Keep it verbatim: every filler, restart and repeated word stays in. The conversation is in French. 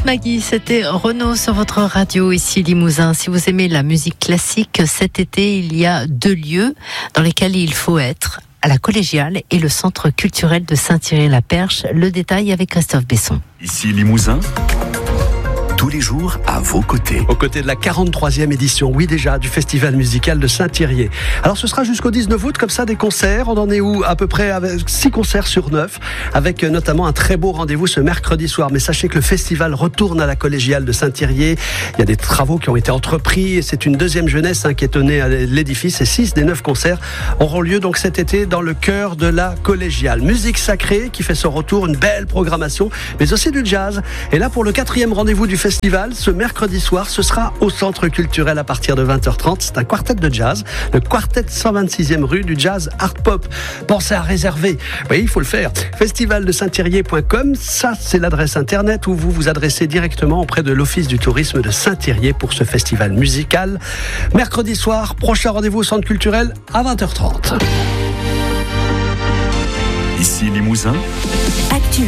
Maggie, c'était Renaud sur votre radio ici Limousin. Si vous aimez la musique classique, cet été, il y a deux lieux dans lesquels il faut être. À la Collégiale et le Centre culturel de Saint-Thierry-la-Perche. Le détail avec Christophe Besson. Ici Limousin, tous les jours à vos côtés. Aux côtés de la quarante-troisième édition, oui déjà, du Festival musical de Saint-Thierry. Alors ce sera jusqu'au dix-neuf août, comme ça, des concerts. On en est où à peu près avec six concerts sur neuf, avec notamment un très beau rendez-vous ce mercredi soir. Mais sachez que le festival retourne à la Collégiale de Saint-Thierry. Il y a des travaux qui ont été entrepris et c'est une deuxième jeunesse hein, qui est donnée à l'édifice. Et six des neuf concerts auront lieu donc cet été dans le cœur de la Collégiale. Musique sacrée qui fait son retour, une belle programmation, mais aussi du jazz. Et là, pour le quatrième rendez-vous du festival, Festival, ce mercredi soir, ce sera au Centre culturel à partir de vingt heures trente. C'est un quartet de jazz, le quartet cent vingt-sixième rue du jazz art pop. Pensez à réserver. Oui, il faut le faire. festival de saint thierry point com, ça c'est l'adresse internet où vous vous adressez directement auprès de l'Office du tourisme de Saint-Thierry pour ce festival musical. Mercredi soir, prochain rendez-vous au Centre culturel à vingt heures trente. Ici Limousin. Actu